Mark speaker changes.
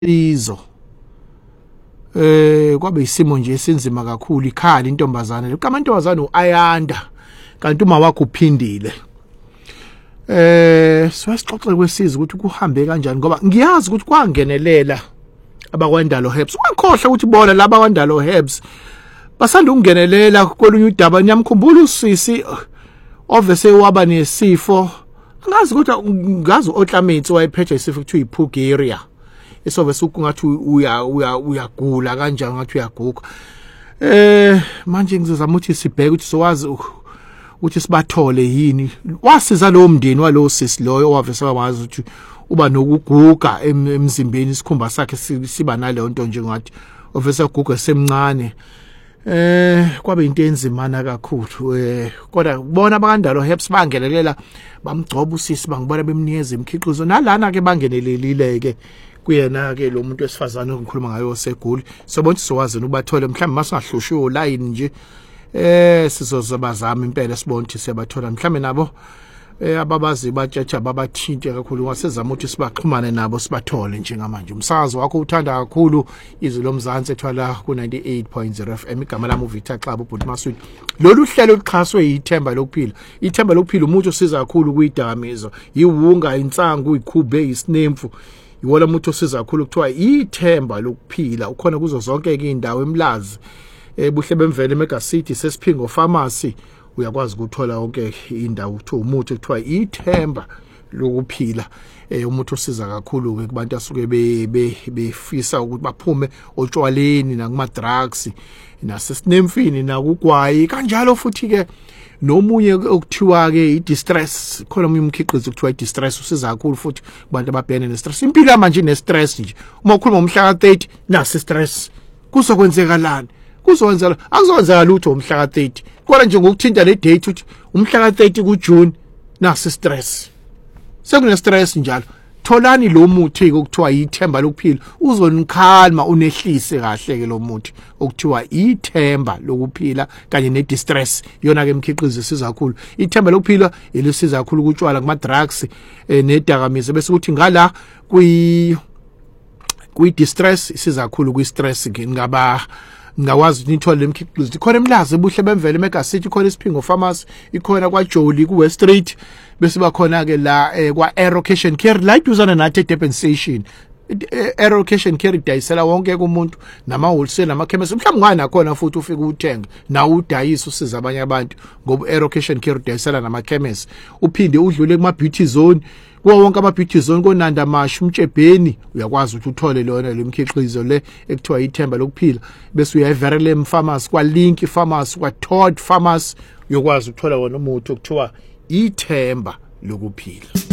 Speaker 1: izo kwabe isimo nje esinzima kakhulu ikhala intombazane lekamantombazane uAyanda kanti uma wakho uphindile sasixoxe kwesiza ukuthi kuhambe kanjani ngoba ngiyazi ukuthi kwangenelela abakwandalo Herbs ungakhohle ukuthi bona laba kwandalo Herbs basanda ukungenelela kolunye udaba nyamkhumbula usisi ovese waba nesifo ngazi oTlamitsi wayephethe isifo kuthiwa iPugaria esobe sukungathi uyagula kanjani ngathi uyaguga manje ngizozama ukuthi sibheke ukuthi sowazi ukuthi sibathole yini wasiza lo mndeni walo sisi loyo wavese wazi ukuthi uba nokuguga emzimbeni isikhumba sakhe siba naleyo nto njengathi ovese uguga semncane kwabe into enzimana kakhulu kodwa bona abakandalo Herbs bangenelela bamgcoba usisi bangibona bemnikeza imikhiqizo nalana ke bangenelelile ke kuyena ke lo muntu wesifazane ongikhuluma ngayo seguli sobona sizowazi ukubathole mhlawumbe masingahlushwe line nje sizozabazama impela sibona ukuthi siyabathola mhlawumbe nabo ababazi batshatsha babathinte kakhulu ngasezama ukuthi sibaxhumane nabo sibathole njengamanje umsakazo wakho uthanda kakhulu izwi lomzansi ethwala ku 98.0 FM igama lami uVictor Xaba uBhuti Maswini lolu hlelo luxhaswe yithemba lokuphila ithemba lokuphila umuntu osiza kakhulu kuyidakamizo yiwunga insangu ikhube isinemfu iwona umuntu osiza kakhulu kuthiwa ithemba lokuphila ukhona kuzo zonke indawo eMlazi ebuhle bemvele eMega City sesiphingo pharmacy uyakwazi ukuthola wonke indawo kuthiwa umuthi kuthiwa ithemba lokuphila umuntu osiza kakhulu ke kubantu asuke befisa ukuthi baphume otshwaleni nakuma drugs nasesinemfini nakugwayi kanjalo futhi ke nomunye okuthiwa ke idistress khona umunye umkhiqizo kuthiwa idistress usiza kakhulu futhi kubantu ababhekene nestress impilo manje nestress nje uma ukhuluma ngomhla ka30 nasi stress kuzokwenzekalani kuzowenzela akuzokwenzeka lutho umhla ka30 kodwa nje ngokuthinta le date uthi umhla ka30 kuJune nasi stress sekune stress njalo tholani lo muthi okuthiwa ithemba lokuphila uzonikhalma unehlise kahle ke lo muthi okuthiwa ithemba lokuphila kanye ne distress yona ke imkhiqizo isiza kakhulu ithemba lokuphila elisiza kakhulu ukutshwala kuma drugs nedakamiza bese kuthi ngala kwi distress isiza kakhulu kwi stress ngawazi nithole lemkhiqizo ikhona eMlazi ebuhle bemvele eMega City ikhona isiphingo pharmacy ikhona kwaJoli ku West Street bese bakhona ke la kwa Aerocation Care light uzana nathi Durban Station Aerocation Care idayisela wonke kumuntu nama wholesale nama chemist mhlawumbe ngana khona futhi ufike uthenga na udayisa usiza abanye abantu ngoba Aerocation Care idayisela nama chemist uphinde udlule kuma beauty zone kuwo wonke ama beauty zone konanda mashu umtshebheni uyakwazi ukuthi uthole lona lemkhiqizo le ekuthiwa ithemba lokuphila bese uyayiverelem pharmacy kwa Link pharmacy kwa Todd pharmacy uyakwazi ukuthola wona umuthi okuthiwa ithemba lokuphila.